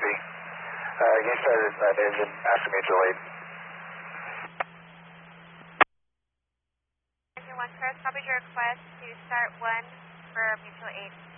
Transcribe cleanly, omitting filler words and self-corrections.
copy. You started engine after mutual aid. Engine 1 Star, copied your request to start 1 for mutual aid.